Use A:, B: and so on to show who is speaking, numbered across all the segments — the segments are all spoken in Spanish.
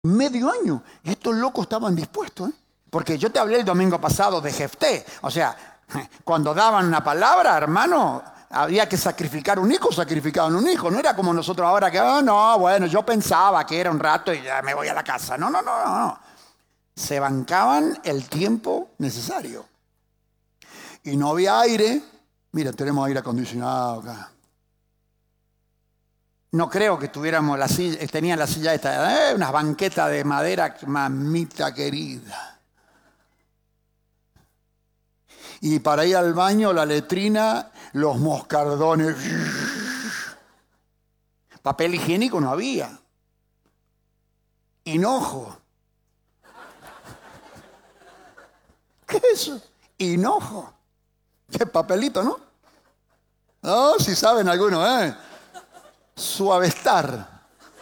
A: medio año. Y estos locos estaban dispuestos, ¿eh? Porque yo te hablé el domingo pasado de Jefté. O sea, cuando daban una palabra, hermano, había que sacrificar un hijo, sacrificaban un hijo. No era como nosotros ahora que, no, bueno, yo pensaba que era un rato y ya me voy a la casa. No, no, no, no. Se bancaban el tiempo necesario. Y no había aire. Mira, tenemos aire acondicionado acá. No creo que tuviéramos la silla, tenían la silla esta, unas banquetas de madera, mamita querida. Y para ir al baño, la letrina, los moscardones. Papel higiénico no había. Hinojo. ¿Qué es eso? Hinojo. Qué papelito, ¿no? No, si saben algunos, ¿eh? Suavestar.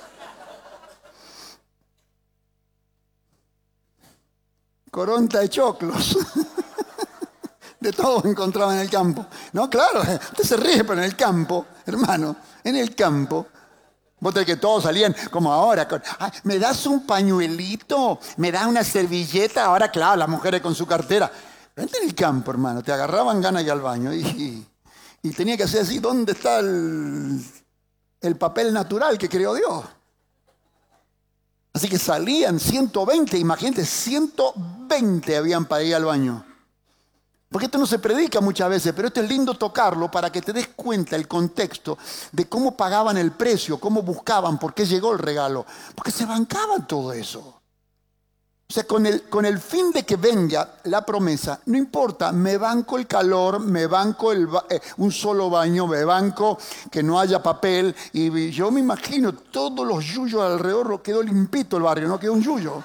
A: Coronta de choclos. De todo encontraba en el campo. No, claro, usted se ríe, pero en el campo, hermano, en el campo. Vos tenés que todos salían como ahora. ¿Me das un pañuelito? ¿Me das una servilleta? Ahora, claro, las mujeres con su cartera. Pero en el campo, hermano, te agarraban ganas de ir al baño. Y tenía que hacer así, ¿dónde está el papel natural que creó Dios? Así que salían 120, imagínate, 120 habían para ir al baño. Porque esto no se predica muchas veces, pero esto es lindo tocarlo para que te des cuenta el contexto de cómo pagaban el precio, cómo buscaban, por qué llegó el regalo. Porque se bancaban todo eso. O sea, con el fin de que venga la promesa, no importa, me banco el calor, me banco un solo baño, me banco que no haya papel. Y yo me imagino todos los yuyos alrededor, quedó limpito el barrio, no quedó un yuyo.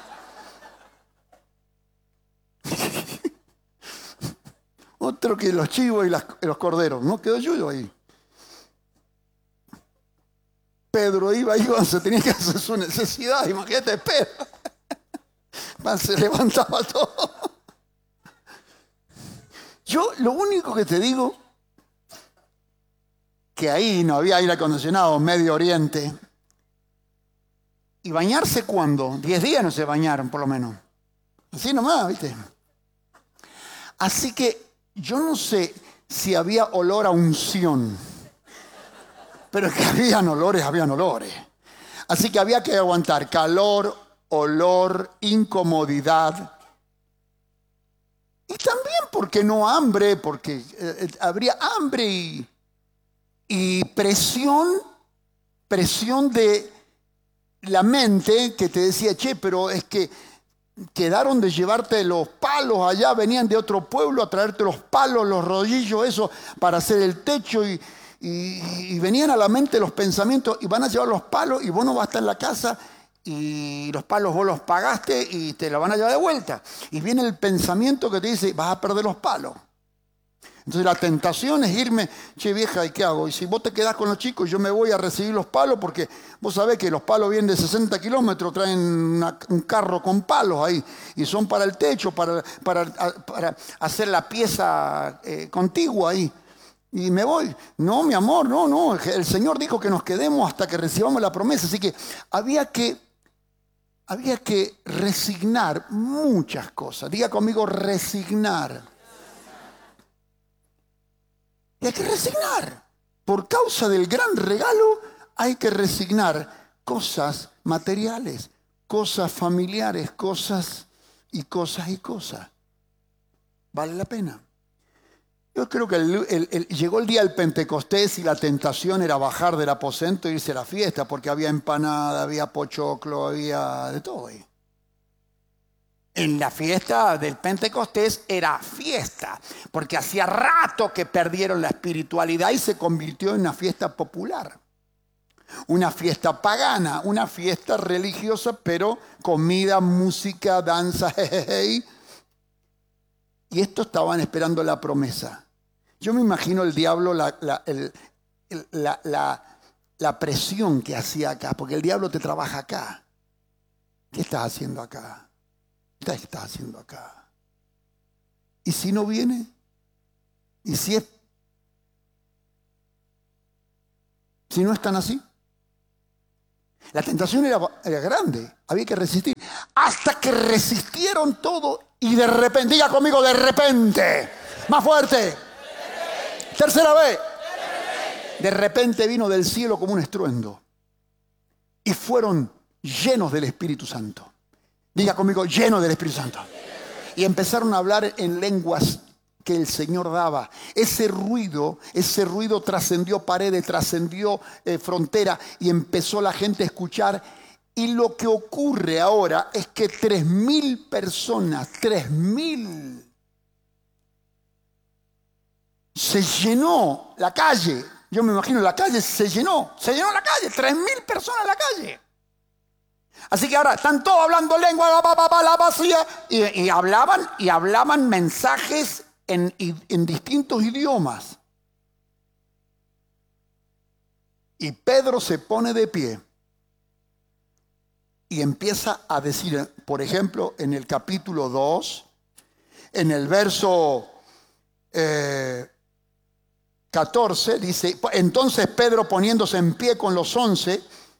A: Otro que los chivos y los corderos, no quedó yuyo ahí. Pedro iba se tenía que hacer su necesidad, imagínate Pedro. Se levantaba todo. Yo lo único que te digo, que ahí no había aire acondicionado, Medio Oriente. ¿Y bañarse cuándo? 10 días no se bañaron, por lo menos. Así nomás, ¿viste? Así que yo no sé si había olor a unción, pero que habían olores. Así que había que aguantar calor, olor, incomodidad. Y también, ¿por qué no hambre? Porque habría hambre y presión de la mente que te decía, che, pero es que quedaron de llevarte los palos allá, venían de otro pueblo a traerte los palos, los rodillos, eso, para hacer el techo y venían a la mente los pensamientos y van a llevar los palos y vos no vas a estar en la casa y los palos vos los pagaste y te los van a llevar de vuelta. Y viene el pensamiento que te dice, vas a perder los palos. Entonces la tentación es irme, che vieja, ¿y qué hago? Y si vos te quedás con los chicos, yo me voy a recibir los palos porque vos sabés que los palos vienen de 60 kilómetros, traen un carro con palos ahí y son para el techo, para hacer la pieza contigua ahí. Y me voy. No, mi amor, no. El Señor dijo que nos quedemos hasta que recibamos la promesa. Así que había que resignar muchas cosas. Diga conmigo, resignar. Y hay que resignar. Por causa del gran regalo hay que resignar cosas materiales, cosas familiares, cosas. Vale la pena. Yo creo que llegó el día del Pentecostés y la tentación era bajar del aposento e irse a la fiesta porque había empanada, había pochoclo, había de todo ahí. En la fiesta del Pentecostés era fiesta, porque hacía rato que perdieron la espiritualidad y se convirtió en una fiesta popular. Una fiesta pagana, una fiesta religiosa, pero comida, música, danza, jejeje. Y estos estaban esperando la promesa. Yo me imagino el diablo, la presión que hacía acá, porque el diablo te trabaja acá. ¿Qué estás haciendo acá? ¿Qué estás haciendo acá? ¿Y si no viene? ¿Y si no están así? La tentación era grande, había que resistir. Hasta que resistieron todo y de repente, diga conmigo, de repente, más fuerte. Tercera vez. De repente vino del cielo como un estruendo y fueron llenos del Espíritu Santo. Diga conmigo, llenos del Espíritu Santo. Y empezaron a hablar en lenguas que el Señor daba. Ese ruido trascendió paredes, trascendió frontera y empezó la gente a escuchar. Y lo que ocurre ahora es que 3.000 personas, 3.000, se llenó la calle. Yo me imagino la calle se llenó la calle, 3.000 personas en la calle. Así que ahora están todos hablando lengua, la vacía, y hablaban mensajes en distintos idiomas. Y Pedro se pone de pie y empieza a decir, por ejemplo, en el capítulo 2, en el verso 14, dice, entonces Pedro poniéndose en pie con los 11,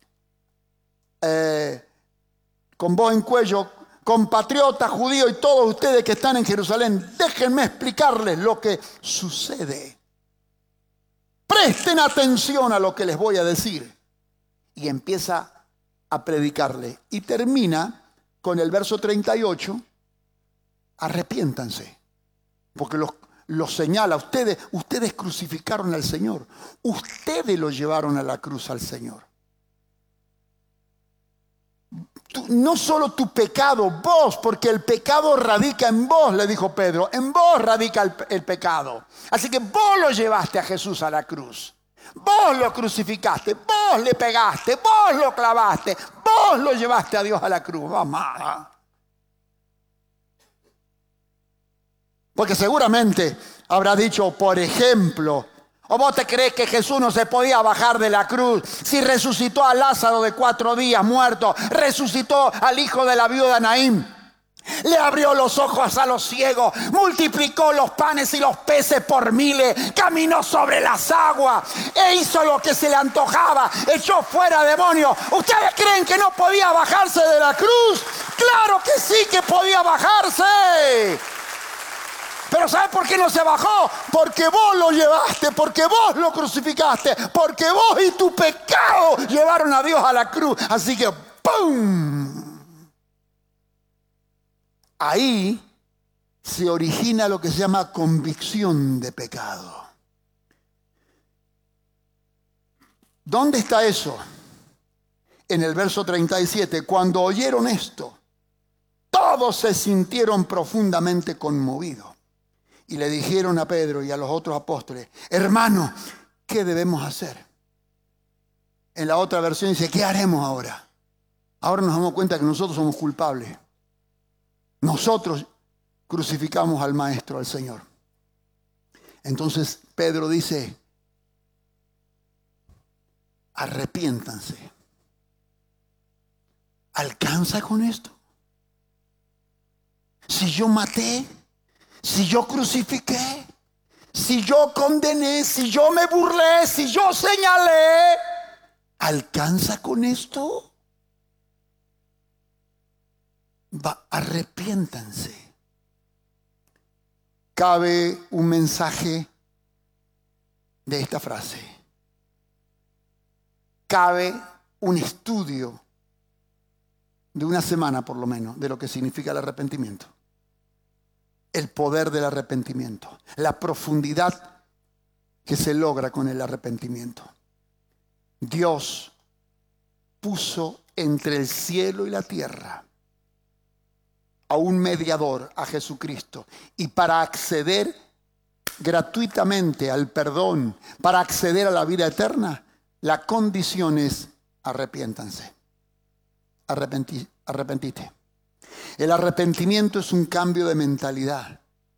A: con voz en cuello, compatriotas judíos y todos ustedes que están en Jerusalén, déjenme explicarles lo que sucede. Presten atención a lo que les voy a decir. Y empieza a predicarle. Y termina con el verso 38, arrepiéntanse. Porque los señala, ustedes crucificaron al Señor. Ustedes lo llevaron a la cruz al Señor. No solo tu pecado, vos, porque el pecado radica en vos, le dijo Pedro, en vos radica el pecado. Así que vos lo llevaste a Jesús a la cruz, vos lo crucificaste, vos le pegaste, vos lo clavaste, vos lo llevaste a Dios a la cruz. Mamá. Porque seguramente habrá dicho, por ejemplo, ¿o vos te crees que Jesús no se podía bajar de la cruz? Si resucitó a Lázaro de 4 días muerto, resucitó al hijo de la viuda Naín, le abrió los ojos a los ciegos, multiplicó los panes y los peces por miles, caminó sobre las aguas e hizo lo que se le antojaba, echó fuera demonios. ¿Ustedes creen que no podía bajarse de la cruz? ¡Claro que sí que podía bajarse! Pero ¿sabes por qué no se bajó? Porque vos lo llevaste, porque vos lo crucificaste, porque vos y tu pecado llevaron a Dios a la cruz. Así que ¡pum! Ahí se origina lo que se llama convicción de pecado. ¿Dónde está eso? En el verso 37, cuando oyeron esto, todos se sintieron profundamente conmovidos. Y le dijeron a Pedro y a los otros apóstoles, hermanos, ¿qué debemos hacer? En la otra versión dice, ¿qué haremos ahora? Ahora nos damos cuenta que nosotros somos culpables. Nosotros crucificamos al Maestro, al Señor. Entonces Pedro dice, arrepiéntanse. ¿Alcanza con esto? Si yo maté, si yo crucifiqué, si yo condené, si yo me burlé, si yo señalé, ¿alcanza con esto? Arrepiéntanse. Cabe un mensaje de esta frase. Cabe un estudio de una semana por lo menos de lo que significa el arrepentimiento. El poder del arrepentimiento, la profundidad que se logra con el arrepentimiento. Dios puso entre el cielo y la tierra a un mediador, a Jesucristo, y para acceder gratuitamente al perdón, para acceder a la vida eterna, la condición es arrepiéntanse. Arrepentite. El arrepentimiento es un cambio de mentalidad.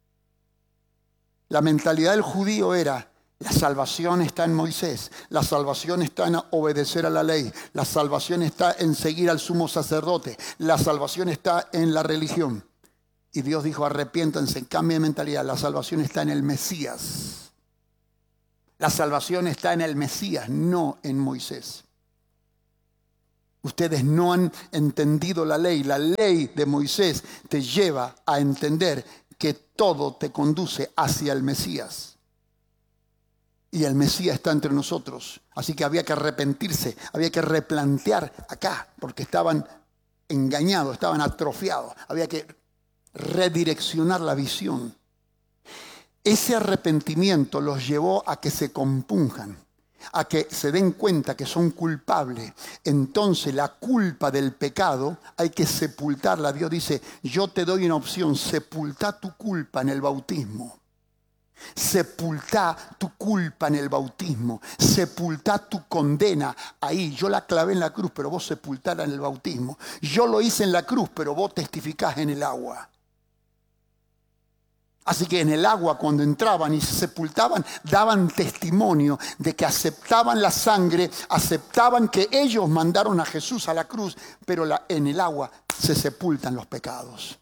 A: La mentalidad del judío era, la salvación está en Moisés, la salvación está en obedecer a la ley, la salvación está en seguir al sumo sacerdote, la salvación está en la religión. Y Dios dijo, arrepiéntanse, cambien de mentalidad, la salvación está en el Mesías. La salvación está en el Mesías, no en Moisés. Ustedes no han entendido la ley. La ley de Moisés te lleva a entender que todo te conduce hacia el Mesías. Y el Mesías está entre nosotros. Así que había que arrepentirse, había que replantear acá, porque estaban engañados, estaban atrofiados. Había que redireccionar la visión. Ese arrepentimiento los llevó a que se compunjan, a que se den cuenta que son culpables. Entonces la culpa del pecado hay que sepultarla. Dios dice, yo te doy una opción, sepultá tu culpa en el bautismo. Sepultá tu culpa en el bautismo. Sepultá tu condena ahí. Yo la clavé en la cruz, pero vos sepultala en el bautismo. Yo lo hice en la cruz, pero vos testificás en el agua. Así que en el agua, cuando entraban y se sepultaban, daban testimonio de que aceptaban la sangre, aceptaban que ellos mandaron a Jesús a la cruz, pero en el agua se sepultan los pecados.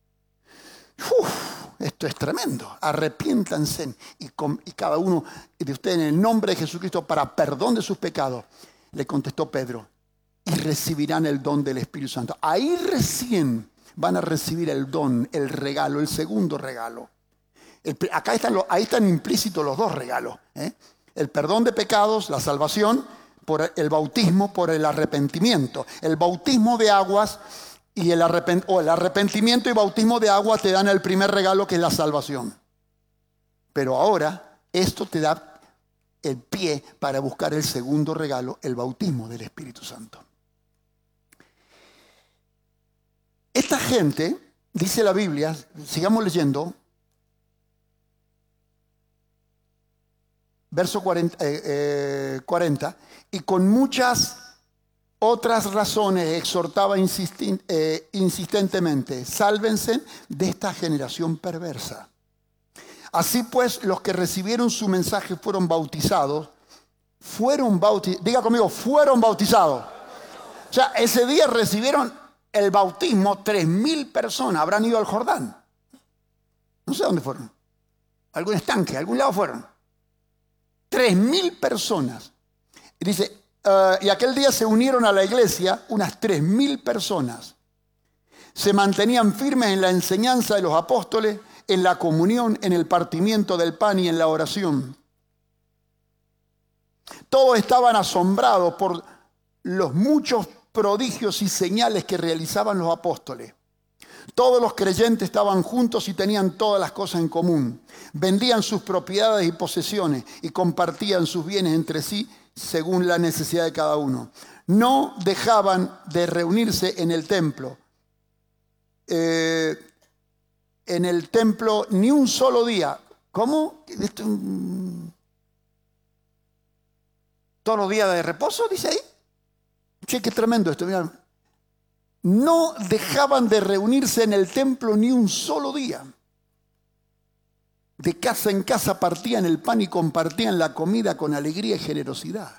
A: Esto es tremendo. Arrepiéntanse y cada uno de ustedes en el nombre de Jesucristo para perdón de sus pecados. Le contestó Pedro, y recibirán el don del Espíritu Santo. Ahí recién van a recibir el don, el regalo, el segundo regalo. Acá ahí están implícitos los dos regalos. El perdón de pecados, la salvación, por el bautismo, por el arrepentimiento. El bautismo de aguas y el arrepentimiento y bautismo de agua te dan el primer regalo, que es la salvación. Pero ahora esto te da el pie para buscar el segundo regalo, el bautismo del Espíritu Santo. Esta gente, dice la Biblia, sigamos leyendo, verso 40, y con muchas otras razones exhortaba insistentemente, sálvense de esta generación perversa. Así pues, los que recibieron su mensaje fueron bautizados. Diga conmigo, fueron bautizados. O sea, ese día recibieron el bautismo 3.000 personas. Habrán ido al Jordán. No sé dónde fueron. Algún estanque, a algún lado fueron. 3.000 personas. Y dice, y aquel día se unieron a la iglesia unas 3.000 personas. Se mantenían firmes en la enseñanza de los apóstoles, en la comunión, en el partimiento del pan y en la oración. Todos estaban asombrados por los muchos prodigios y señales que realizaban los apóstoles. Todos los creyentes estaban juntos y tenían todas las cosas en común. Vendían sus propiedades y posesiones y compartían sus bienes entre sí según la necesidad de cada uno. No dejaban de reunirse en el templo. Ni un solo día. ¿Cómo? ¿Todos los días de reposo? Dice ahí. Che, qué tremendo esto, mirá. No dejaban de reunirse en el templo ni un solo día. De casa en casa partían el pan y compartían la comida con alegría y generosidad.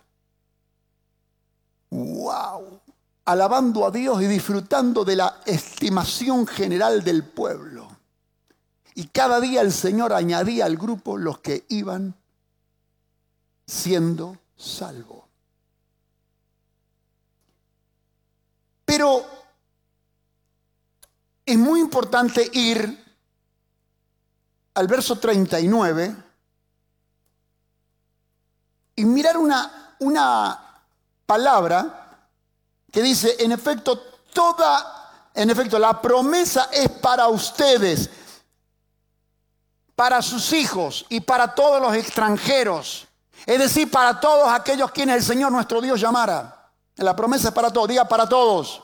A: ¡Wow! Alabando a Dios y disfrutando de la estimación general del pueblo. Y cada día el Señor añadía al grupo los que iban siendo salvos. Pero es muy importante ir al verso 39 y mirar una palabra que dice, en efecto, la promesa es para ustedes, para sus hijos y para todos los extranjeros, es decir, para todos aquellos quienes el Señor nuestro Dios llamara. La promesa es para todos, diga para todos.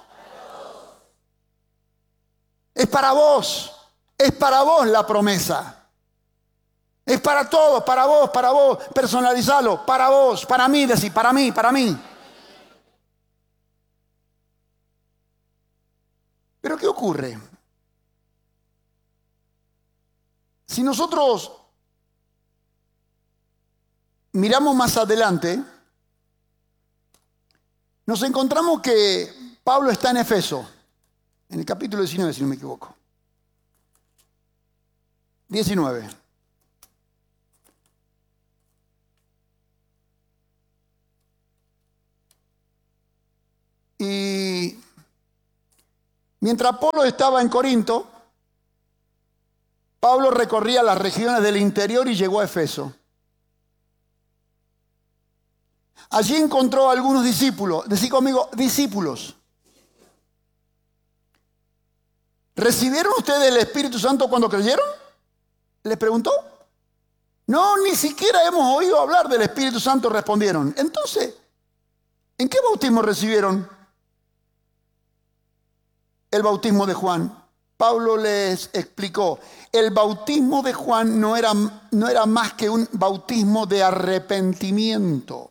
A: Es para vos la promesa. Es para todos, para vos, personalizalo, para vos, para mí, decir, para mí. Pero ¿qué ocurre? Si nosotros miramos más adelante, nos encontramos que Pablo está en Efeso, en el capítulo 19, si no me equivoco. 19. Y mientras Apolo estaba en Corinto, Pablo recorría las regiones del interior y llegó a Efeso. Allí encontró a algunos discípulos. Decí conmigo, discípulos. ¿Recibieron ustedes el Espíritu Santo cuando creyeron? ¿Les preguntó? No, ni siquiera hemos oído hablar del Espíritu Santo, respondieron. Entonces, ¿en qué bautismo recibieron? El bautismo de Juan. Pablo les explicó, el bautismo de Juan no era más que un bautismo de arrepentimiento.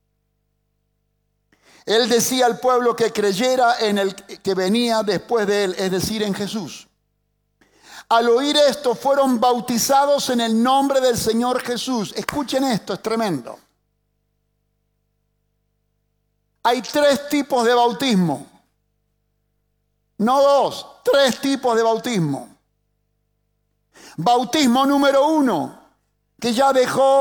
A: Él decía al pueblo que creyera en el que venía después de él, es decir, en Jesús. Al oír esto, fueron bautizados en el nombre del Señor Jesús. Escuchen esto, es tremendo. Hay 3 tipos de bautismo. No 2, 3 tipos de bautismo. Bautismo número 1, que ya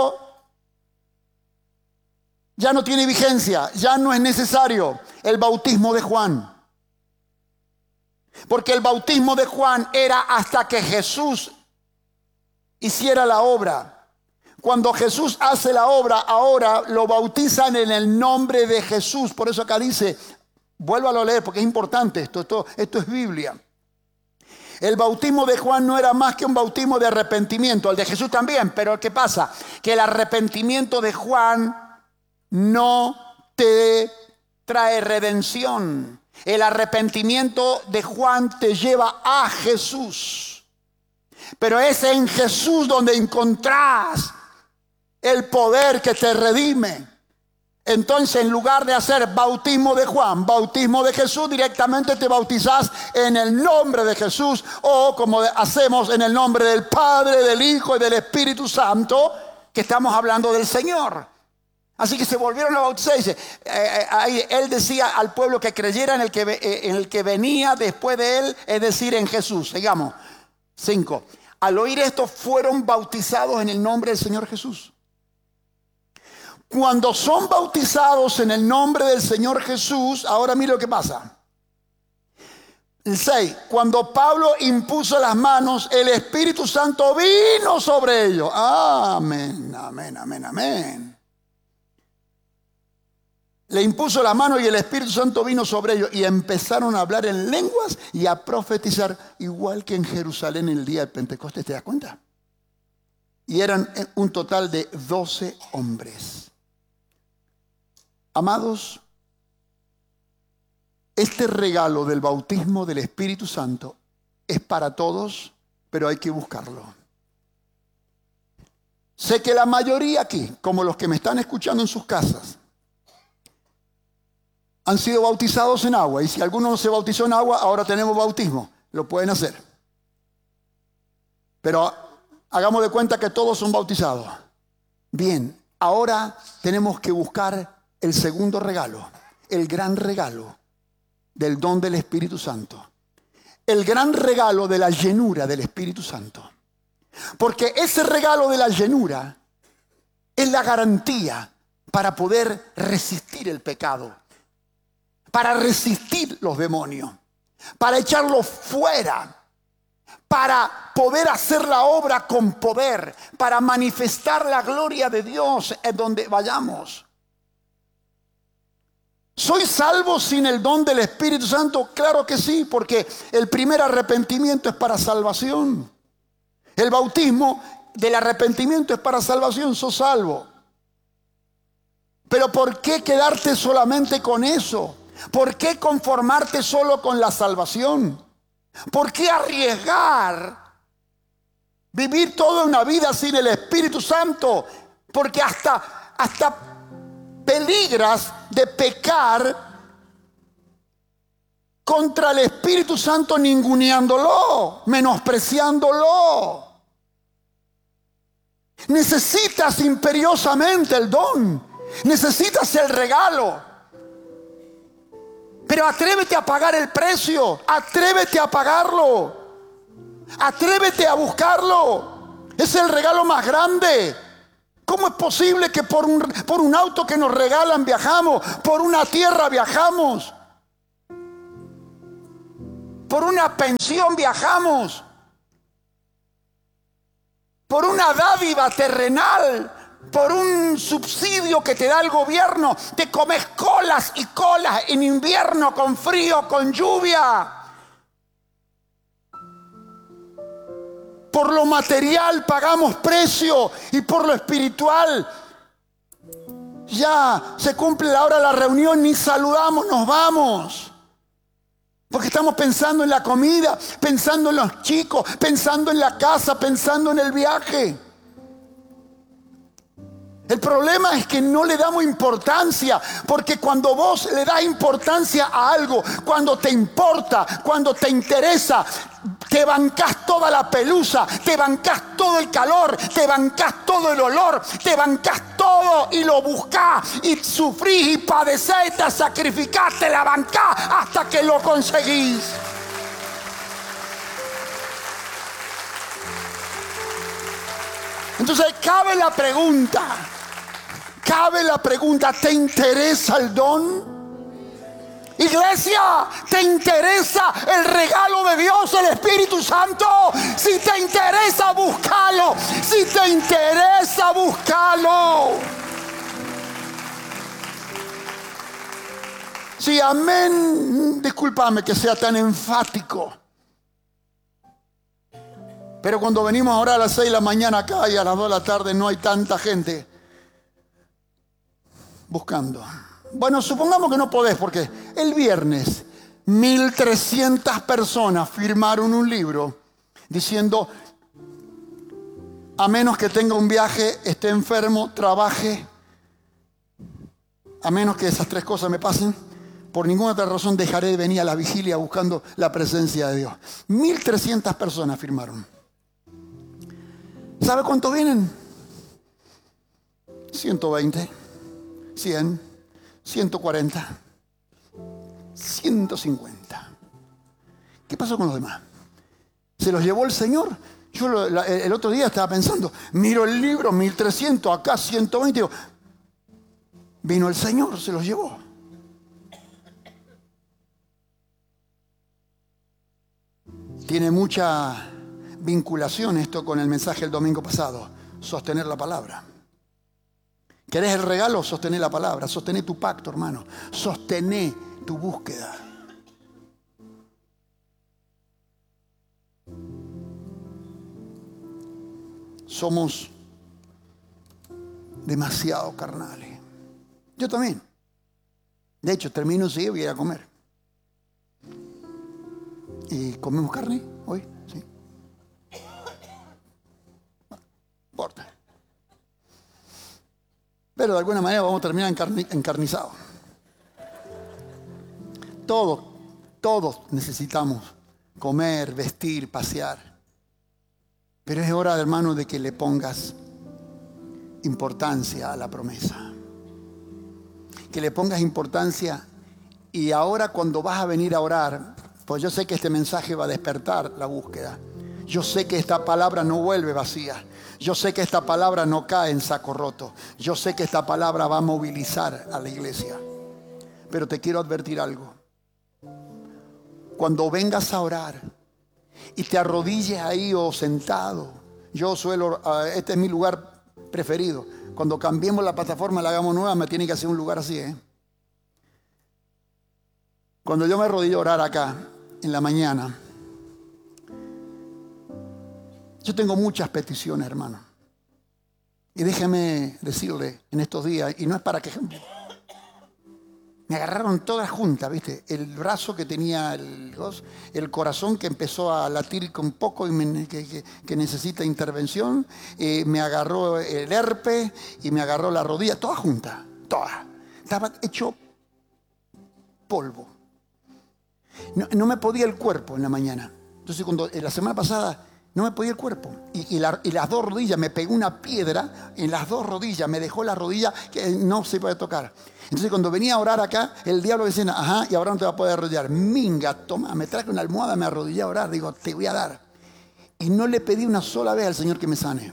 A: no tiene vigencia, ya no es necesario, el bautismo de Juan. Porque el bautismo de Juan era hasta que Jesús hiciera la obra. Cuando Jesús hace la obra, ahora lo bautizan en el nombre de Jesús. Por eso acá dice, vuélvalo a leer porque es importante esto es Biblia. El bautismo de Juan no era más que un bautismo de arrepentimiento, el de Jesús también, pero ¿qué pasa? Que el arrepentimiento de Juan no te trae redención. El arrepentimiento de Juan te lleva a Jesús. Pero es en Jesús donde encontrás el poder que te redime. Entonces, en lugar de hacer bautismo de Juan, bautismo de Jesús, directamente te bautizás en el nombre de Jesús, o como hacemos en el nombre del Padre, del Hijo y del Espíritu Santo, que estamos hablando del Señor. Así que se volvieron a bautizar. Dice, él decía al pueblo que creyera en el que venía después de él, es decir, en Jesús. Sigamos. 5. Al oír esto, fueron bautizados en el nombre del Señor Jesús. Cuando son bautizados en el nombre del Señor Jesús, ahora mira lo que pasa. El 6. Cuando Pablo impuso las manos, el Espíritu Santo vino sobre ellos. Amén, amén, amén, amén. Le impuso la mano y el Espíritu Santo vino sobre ellos y empezaron a hablar en lenguas y a profetizar, igual que en Jerusalén en el día del Pentecostés. ¿Te das cuenta? Y eran un total de 12 hombres. Amados, este regalo del bautismo del Espíritu Santo es para todos, pero hay que buscarlo. Sé que la mayoría aquí, como los que me están escuchando en sus casas, han sido bautizados en agua. Y si alguno no se bautizó en agua, ahora tenemos bautismo. Lo pueden hacer. Pero hagamos de cuenta que todos son bautizados. Bien, ahora tenemos que buscar el segundo regalo, el gran regalo del don del Espíritu Santo. El gran regalo de la llenura del Espíritu Santo. Porque ese regalo de la llenura es la garantía para poder resistir el pecado, para resistir los demonios, para echarlos fuera, para poder hacer la obra con poder, para manifestar la gloria de Dios en donde vayamos. ¿Soy salvo sin el don del Espíritu Santo? Claro que sí, porque el primer arrepentimiento es para salvación. El bautismo del arrepentimiento es para salvación, sos salvo. Pero ¿por qué quedarte solamente con eso? ¿Por qué conformarte solo con la salvación? ¿Por qué arriesgar vivir toda una vida sin el Espíritu Santo? Porque hasta peligras de pecar contra el Espíritu Santo ninguneándolo, menospreciándolo. Necesitas imperiosamente el don, necesitas el regalo. Pero atrévete a pagar el precio, atrévete a pagarlo, atrévete a buscarlo. Es el regalo más grande. ¿Cómo es posible que por un auto que nos regalan viajamos, por una tierra viajamos? Por una pensión viajamos. Por una dádiva terrenal, por un subsidio que te da el gobierno, te comes colas y colas en invierno, con frío, con lluvia. Por lo material pagamos precio y por lo espiritual ya se cumple la hora de la reunión, ni saludamos, nos vamos. Porque estamos pensando en la comida, pensando en los chicos, pensando en la casa, pensando en el viaje. El problema es que no le damos importancia, porque cuando vos le das importancia a algo, cuando te importa, cuando te interesa, te bancás toda la pelusa, te bancás todo el calor, te bancás todo el olor, te bancás todo y lo buscás y sufrís y padecés, te sacrificás, te la bancás hasta que lo conseguís. Entonces cabe la pregunta, ¿te interesa el don? Iglesia, ¿te interesa el regalo de Dios, el Espíritu Santo? Si te interesa, búscalo. Si te interesa, búscalo. Sí, amén. Discúlpame que sea tan enfático. Pero cuando venimos ahora a las 6 de la mañana acá y a las 2 de la tarde no hay tanta gente buscando. Bueno, supongamos que no podés, porque el viernes 1.300 personas firmaron un libro diciendo: a menos que tenga un viaje, esté enfermo, trabaje, a menos que esas tres cosas me pasen, por ninguna otra razón dejaré de venir a la vigilia buscando la presencia de Dios. 1.300 personas firmaron. ¿Sabe cuánto vienen? 120, 100, 140, 150. ¿Qué pasó con los demás? ¿Se los llevó el Señor? Yo el otro día estaba pensando, miro el libro, 1.300, acá 120, digo, vino el Señor, se los llevó. Tiene mucha vinculación esto con el mensaje del domingo pasado: sostener la palabra. ¿Querés el regalo? Sostener la palabra. Sostener tu pacto, hermano. Sostener tu búsqueda. Somos demasiado carnales. Yo también. De hecho, termino enseguida y voy a ir a comer. ¿Y comemos carne hoy? Sí. No importa. Pero de alguna manera vamos a terminar encarnizados. Todos necesitamos comer, vestir, pasear. Pero es hora, hermano, de que le pongas importancia a la promesa. Que le pongas importancia. Y ahora cuando vas a venir a orar, pues yo sé que este mensaje va a despertar la búsqueda. Yo sé que esta palabra no vuelve vacía. Yo sé que esta palabra no cae en saco roto. Yo sé que esta palabra va a movilizar a la iglesia. Pero te quiero advertir algo. Cuando vengas a orar y te arrodilles ahí o sentado, yo suelo, este es mi lugar preferido. Cuando cambiemos la plataforma, la hagamos nueva, me tiene que hacer un lugar así, Cuando yo me arrodillo a orar acá en la mañana, yo tengo muchas peticiones, hermano. Y déjeme decirle en estos días, y no es para que me agarraron todas juntas, ¿viste? El brazo que tenía el corazón que empezó a latir con poco y que necesita intervención. Me agarró el herpes y me agarró la rodilla, todas juntas, todas. Estaba hecho polvo. No me podía el cuerpo en la mañana. Entonces, la semana pasada no me podía el cuerpo. Y las dos rodillas, me pegó una piedra en las dos rodillas, me dejó la rodilla que no se puede tocar. Entonces, cuando venía a orar acá, el diablo decía: ajá, y ahora no te va a poder arrodillar. Minga, toma, me traje una almohada, me arrodillé a orar. Digo, te voy a dar. Y no le pedí una sola vez al Señor que me sane.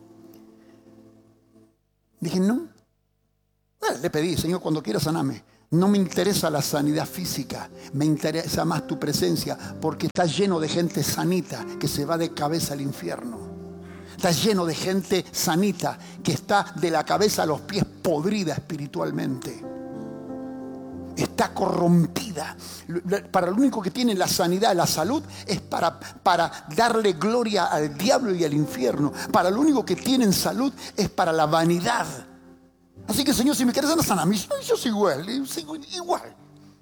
A: Dije, no. Bueno, le pedí: Señor, cuando quieras saname. No me interesa la sanidad física, me interesa más tu presencia, porque está lleno de gente sanita que se va de cabeza al infierno. Está lleno de gente sanita que está de la cabeza a los pies podrida espiritualmente. Está corrompida. Para lo único que tiene la sanidad, la salud, es para darle gloria al diablo y al infierno. Para lo único que tienen salud es para la vanidad. Así que, Señor, si me quieres sanar a mí, yo sigo igual.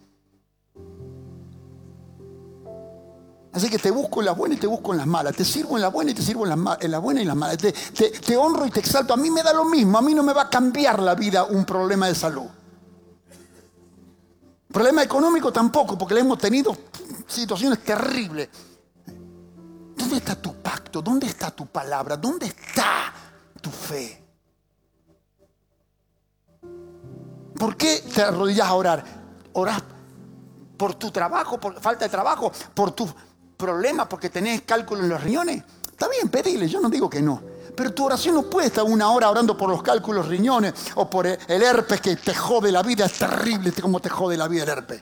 A: Así que te busco en las buenas y te busco en las malas. Te sirvo en las buenas y te sirvo en las buenas y en las malas. Te honro y te exalto. A mí me da lo mismo. A mí no me va a cambiar la vida un problema de salud. Problema económico tampoco, porque le hemos tenido situaciones terribles. ¿Dónde está tu pacto? ¿Dónde está tu palabra? ¿Dónde está tu fe? ¿Por qué te arrodillas a orar? ¿Orás por tu trabajo, por falta de trabajo, por tus problemas, porque tenés cálculo en los riñones? Está bien, pedile, yo no digo que no. Pero tu oración no puede estar 1 hora orando por los cálculos riñones o por el herpes que te jode la vida. Es terrible como te jode la vida el herpes.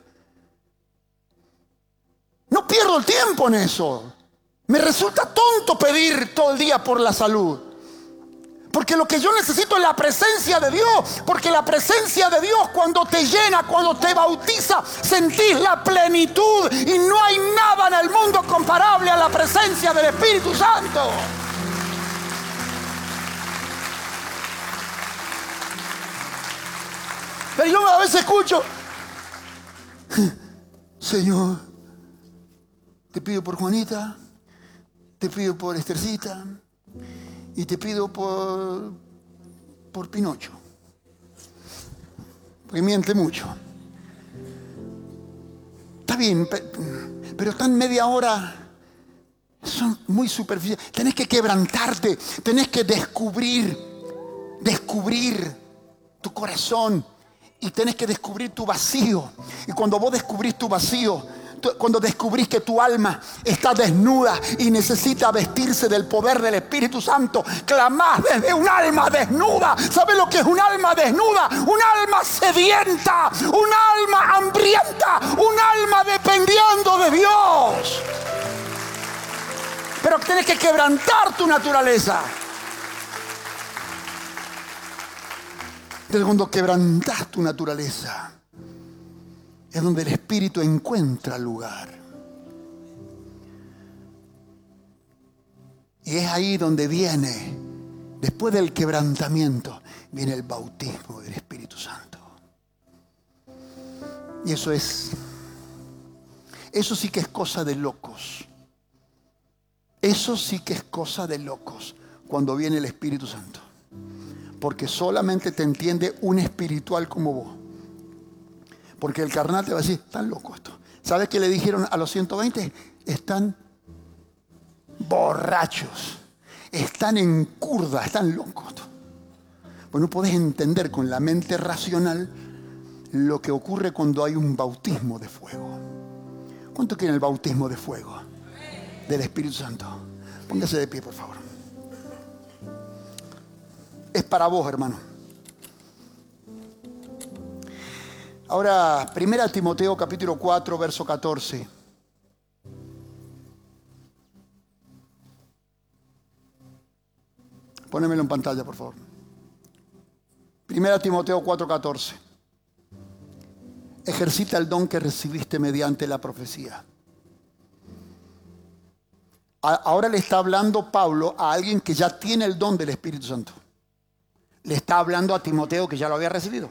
A: No pierdo el tiempo en eso. Me resulta tonto pedir todo el día por la salud. Porque lo que yo necesito es la presencia de Dios. Porque la presencia de Dios, cuando te llena, cuando te bautiza, sentís la plenitud. Y no hay nada en el mundo comparable a la presencia del Espíritu Santo. Pero yo a veces escucho: Señor, te pido por Juanita, te pido por Estercita y te pido por Pinocho, porque miente mucho. Está bien, pero están media hora, son muy superficiales. Tenés que quebrantarte, tenés que descubrir tu corazón. Y tenés que descubrir tu vacío. Y cuando vos descubrís tu vacío, cuando descubrís que tu alma está desnuda y necesita vestirse del poder del Espíritu Santo, clamás desde un alma desnuda. ¿Sabes lo que es un alma desnuda? Un alma sedienta, un alma hambrienta, un alma dependiendo de Dios. Pero tenés que quebrantar tu naturaleza. Pero cuando quebrantas tu naturaleza, es donde el Espíritu encuentra lugar. Y es ahí donde viene, después del quebrantamiento, viene el bautismo del Espíritu Santo. Y eso sí que es cosa de locos. Eso sí que es cosa de locos cuando viene el Espíritu Santo. Porque solamente te entiende un espiritual como vos. Porque el carnal te va a decir: están locos estos. ¿Sabes qué le dijeron a los 120? Están borrachos. Están en curda, están locos. Pues no podés entender con la mente racional lo que ocurre cuando hay un bautismo de fuego. ¿Cuánto quieren el bautismo de fuego? Del Espíritu Santo. Póngase de pie, por favor. Es para vos, hermano. Ahora, 1 Timoteo capítulo 4, verso 14. Pónemelo en pantalla, por favor. 1 Timoteo 4, 14. Ejercita el don que recibiste mediante la profecía. Ahora le está hablando Pablo a alguien que ya tiene el don del Espíritu Santo. Le está hablando a Timoteo, que ya lo había recibido.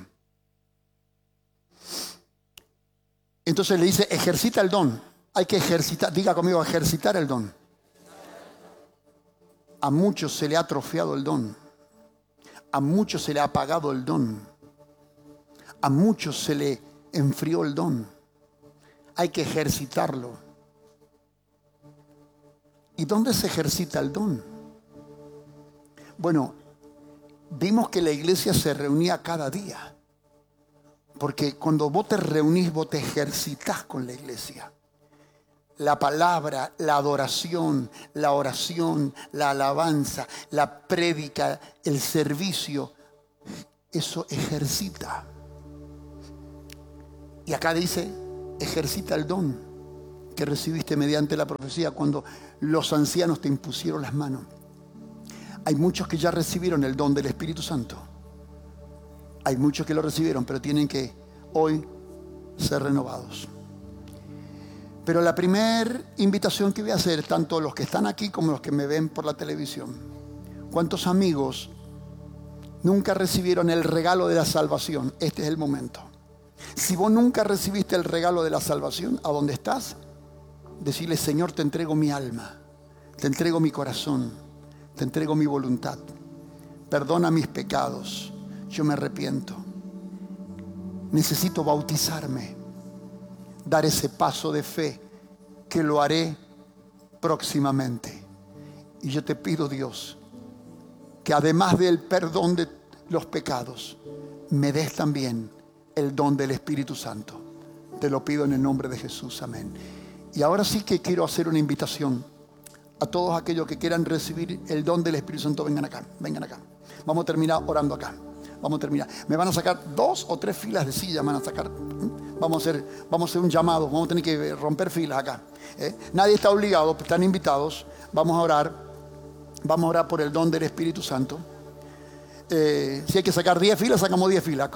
A: Entonces le dice: ejercita el don. Hay que ejercitar, diga conmigo, ejercitar el don. A muchos se le ha atrofiado el don. A muchos se le ha apagado el don. A muchos se le enfrió el don. Hay que ejercitarlo. ¿Y dónde se ejercita el don? Bueno, vimos que la iglesia se reunía cada día. Porque cuando vos te reunís, vos te ejercitás con la iglesia. La palabra, la adoración, la oración, la alabanza, la prédica, el servicio, eso ejercita. Y acá dice, ejercita el don que recibiste mediante la profecía cuando los ancianos te impusieron las manos. Hay muchos que ya recibieron el don del Espíritu Santo. Hay muchos que lo recibieron, pero tienen que hoy ser renovados. Pero la primera invitación que voy a hacer, tanto los que están aquí como los que me ven por la televisión, ¿cuántos amigos nunca recibieron el regalo de la salvación? Este es el momento. Si vos nunca recibiste el regalo de la salvación, ¿a dónde estás? Decirle, Señor, te entrego mi alma, te entrego mi corazón, te entrego mi voluntad. Perdona mis pecados, yo me arrepiento. Necesito bautizarme, dar ese paso de fe que lo haré próximamente. Y yo te pido, Dios, que además del perdón de los pecados, me des también el don del Espíritu Santo. Te lo pido en el nombre de Jesús, amén. Y ahora sí que quiero hacer una invitación a todos aquellos que quieran recibir el don del Espíritu Santo. Vengan acá, vengan acá. Vamos a terminar orando acá. Vamos a terminar. Me van a sacar 2 o 3 filas de sillas, me van a sacar. Vamos a hacer un llamado. Vamos a tener que romper filas acá. Nadie está obligado, están invitados. Vamos a orar. Vamos a orar por el don del Espíritu Santo. Si hay que sacar 10 filas, sacamos 10 filas.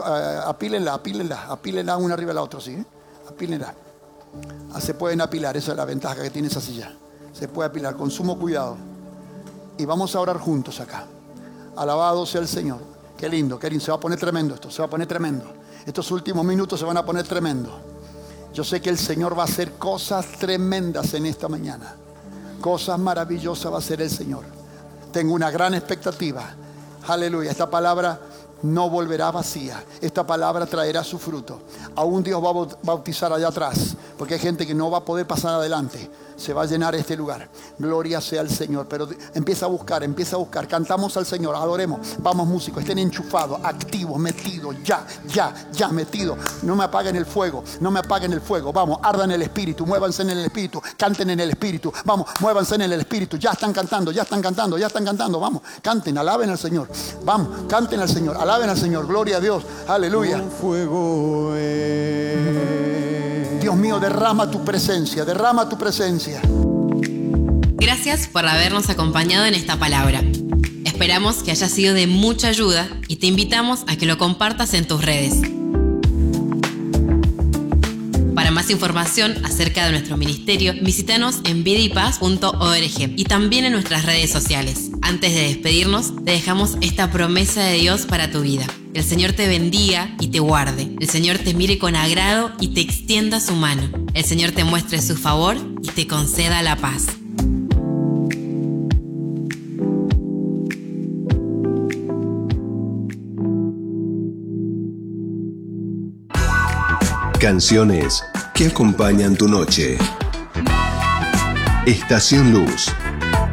A: Apílenla una arriba de la otra, ¿sí? Apílenla. Se pueden apilar, esa es la ventaja que tiene esa silla. Se puede apilar con sumo cuidado. Y vamos a orar juntos acá. Alabado sea el Señor. Qué lindo, se va a poner tremendo esto, se va a poner tremendo. Estos últimos minutos se van a poner tremendo. Yo sé que el Señor va a hacer cosas tremendas en esta mañana. Cosas maravillosas va a hacer el Señor. Tengo una gran expectativa. Aleluya, esta palabra no volverá vacía. Esta palabra traerá su fruto. Aún Dios va a bautizar allá atrás, porque hay gente que no va a poder pasar adelante. Se va a llenar este lugar. Gloria sea al Señor. Pero empieza a buscar. Cantamos al Señor, adoremos. Vamos, músicos, estén enchufados, activos, metidos, ya, metidos. No me apaguen el fuego, Vamos, ardan el Espíritu, muévanse en el Espíritu, canten en el Espíritu. Vamos, muévanse en el Espíritu. Ya están cantando. Vamos, canten, alaben al Señor. Vamos, canten al Señor, alaben al Señor. Gloria a Dios, aleluya.
B: Un fuego
A: Dios mío, derrama tu presencia.
C: Gracias por habernos acompañado en esta palabra. Esperamos que haya sido de mucha ayuda y te invitamos a que lo compartas en tus redes. Para más información acerca de nuestro ministerio, visítanos en vidaypaz.org y también en nuestras redes sociales. Antes de despedirnos, te dejamos esta promesa de Dios para tu vida. El Señor te bendiga y te guarde. El Señor te mire con agrado y te extienda su mano. El Señor te muestre su favor y te conceda la paz.
D: Canciones que acompañan tu noche. Estación Luz.